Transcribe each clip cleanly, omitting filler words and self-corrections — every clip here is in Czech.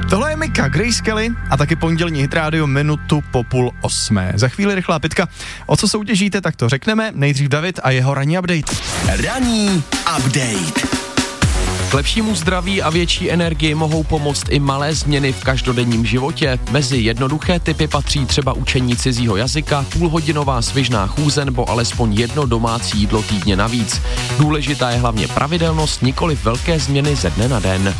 Tohle je Mika, Grace Kelly a taky pondělní Hit Radio minutu po 7:30. Za chvíli rychlá pětka. O co soutěžíte, tak to řekneme. Nejdřív David a jeho ranní update. Ranní update. K lepšímu zdraví a větší energii mohou pomoct i malé změny v každodenním životě. Mezi jednoduché typy patří třeba učení cizího jazyka, půlhodinová svižná chůze nebo alespoň jedno domácí jídlo týdně navíc. Důležitá je hlavně pravidelnost, nikoliv velké změny ze dne na den.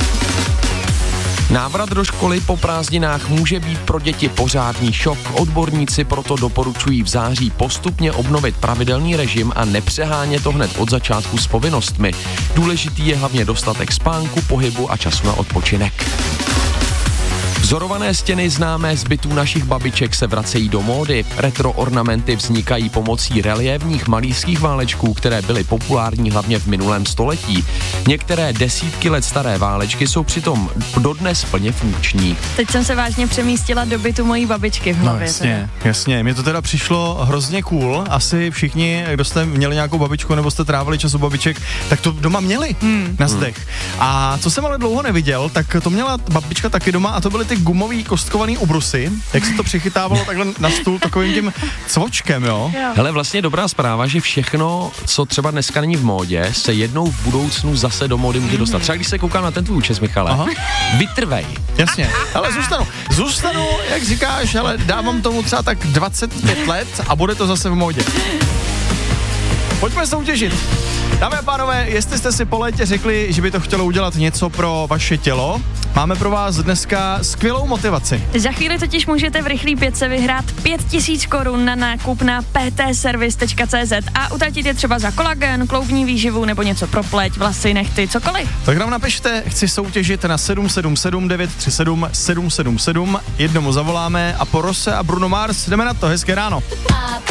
Návrat do školy po prázdninách může být pro děti pořádný šok. Odborníci proto doporučují v září postupně obnovit pravidelný režim a nepřehánět to hned od začátku s povinnostmi. Důležitý je hlavně dostatek spánku, pohybu a času na odpočinek. Vzorované stěny známé z bytů našich babiček se vracejí do módy. Retro ornamenty vznikají pomocí reliéfních malířských válečků, které byly populární hlavně v minulém století. Některé desítky let staré válečky jsou přitom dodnes plně funkční. Teď jsem se vážně přemístila do bytu mojí babičky v hlavě. No jasně. Mně to teda přišlo hrozně cool. Asi všichni, kdo jste měli nějakou babičku nebo jste trávili čas u babiček, tak to doma měli na zdech. A co jsem ale dlouho neviděl, tak to měla babička taky doma a to byly ty gumový kostkovaný ubrusy, jak se to přichytávalo takhle na stůl takovým tím cvočkem, jo? Hele, vlastně dobrá zpráva, že všechno, co třeba dneska není v módě, se jednou v budoucnu zase do módy může dostat. Třeba když se koukám na ten tvůj účes, Michale, vytrvej. Jasně, ale zůstanu, jak říkáš, ale dávám tomu třeba tak 25 let a bude to zase v módě. Pojďme soutěžit. Dámy a pánové, jestli jste si po létě řekli, že by to chtělo udělat něco pro vaše tělo, máme pro vás dneska skvělou motivaci. Za chvíli totiž můžete v rychlý pětce vyhrát 5000 korun na nákup na ptservice.cz a utratit je třeba za kolagen, kloubní výživu nebo něco pro pleť, vlasy, nechty, cokoliv. Tak nám napište, chci soutěžit na 777 937 777, jednomu zavoláme a po Rose a Bruno Mars jdeme na to, hezké ráno.